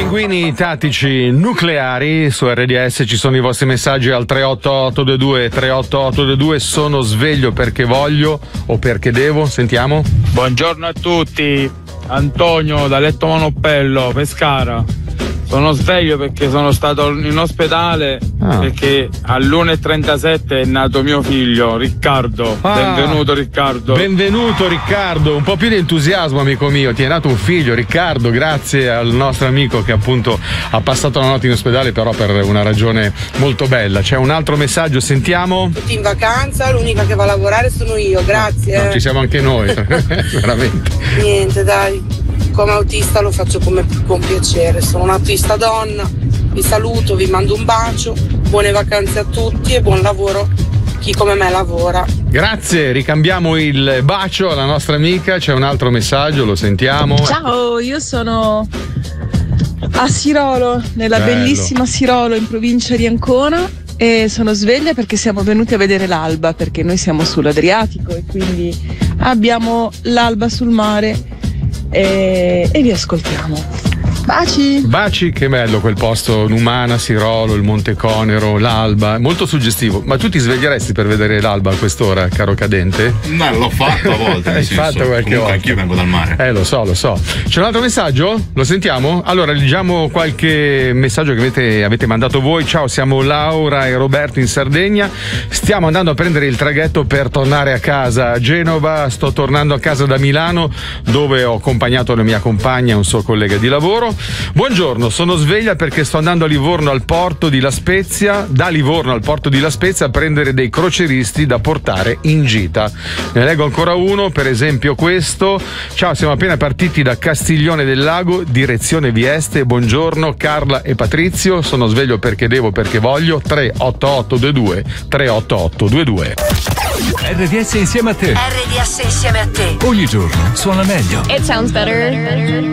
Pinguini tattici nucleari su RDS, ci sono i vostri messaggi al 38822. Sono sveglio perché voglio o perché devo. Sentiamo. Buongiorno a tutti, Antonio da Letto Monoppello, Pescara. Sono sveglio perché sono stato in ospedale perché all'1:37 è nato mio figlio Riccardo. Benvenuto Riccardo. Benvenuto Riccardo, un po' più di entusiasmo amico mio, ti è nato un figlio Riccardo, grazie al nostro amico che appunto ha passato la notte in ospedale però per una ragione molto bella. C'è un altro messaggio, sentiamo. Tutti in vacanza, l'unica che va a lavorare sono io, grazie. No, ci siamo anche noi, veramente. Niente dai, come autista lo faccio con piacere, sono un'autista donna, vi saluto, vi mando un bacio, buone vacanze a tutti e buon lavoro chi come me lavora. Grazie, ricambiamo il bacio alla nostra amica, c'è un altro messaggio, lo sentiamo. Ciao, io sono a Sirolo, nella bellissima Sirolo in provincia di Ancona e sono sveglia perché siamo venuti a vedere l'alba, perché noi siamo sull'Adriatico e quindi abbiamo l'alba sul mare e vi ascoltiamo. Baci, che bello quel posto, Numana, Sirolo, il Monte Conero, l'alba, molto suggestivo. Ma tu ti sveglieresti per vedere l'alba a quest'ora, caro cadente? No, l'ho fatto a volte. Hai fatto qualche volta. Anch'io vengo dal mare. Lo so. C'è un altro messaggio? Lo sentiamo? Allora leggiamo qualche messaggio che avete mandato voi. Ciao, siamo Laura e Roberto in Sardegna. Stiamo andando a prendere il traghetto per tornare a casa a Genova. Sto tornando a casa da Milano, dove ho accompagnato la mia compagna e un suo collega di lavoro. Buongiorno, sono sveglia perché sto andando a Livorno al porto di La Spezia, da Livorno al porto di La Spezia a prendere dei croceristi da portare in gita. Ne leggo ancora uno, per esempio questo. Ciao, siamo appena partiti da Castiglione del Lago, direzione Vieste. Buongiorno Carla e Patrizio, sono sveglio perché devo, perché voglio. 38822. RDS insieme a te. RDS insieme a te. Ogni giorno suona meglio. It sounds better